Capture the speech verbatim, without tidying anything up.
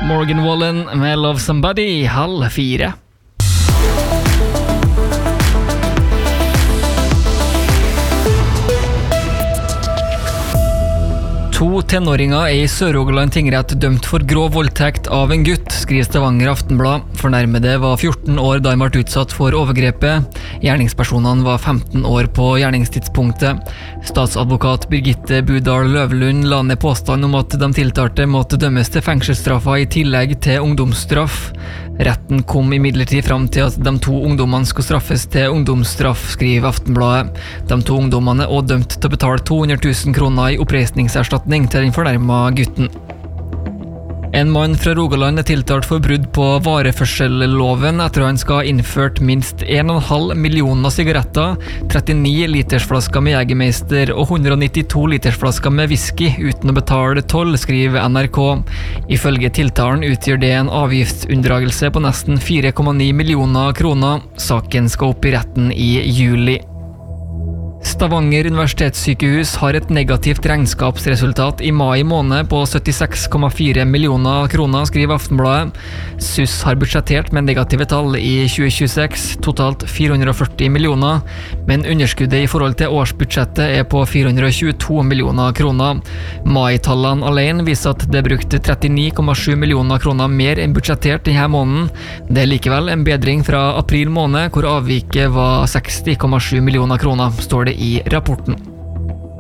Morgan Wallen med Love Somebody, halv fire. To tenåringer er i Sør-Rogaland tingrett dømt for grov voldtekt av en gutt, skriver Stavanger Aftenblad. Fornærmede var fjorten år da de ble utsatt for overgrepet. Gjerningspersonene var femten år på gjerningstidspunktet. Statsadvokat Birgitte Budal Løvlund la ned påstand om at de tiltalte måtte dømmes til fengselsstraffa i tillegg til ungdomsstraff. Retten kom imidlertid fram til at de to ungdommene skulle straffes til ungdomsstraff, skriver Aftenbladet. De to ungdommene er også dømt til å betale to hundre tusen kroner i oppreisningserstatning til den fornærmede gutten. En mann fra Rogaland er tiltalt for brudd på vareførselloven etter at han skal ha innført minst en komma fem millioner sigaretter, trettini litersflasker med Jegermeister og hundre nittito litersflasker med whisky uten å betale toll, skriver N R K. Ifølge tiltalen utgjør det en avgiftsunndragelse på nesten fire komma ni millioner kroner. Saken skal opp i retten i juli. Stavanger universitetssykehus har et negativt regnskapsresultat i mai måned på syttiseks komma fire millioner kroner, skriver Aftenbladet. S U S har budsjettert med negative tall i tjue tjueseks, totalt fire hundre førti millioner, men underskuddet i forhold til årsbudsjettet er på fire hundre tjueto millioner kroner. Mai-tallene alene viser at det er brukt trettini komma sju millioner kroner mer enn budsjettert denne måneden. Det er likevel en bedring fra april måned, hvor avviket var seksti komma sju millioner kroner, står det i rapporten.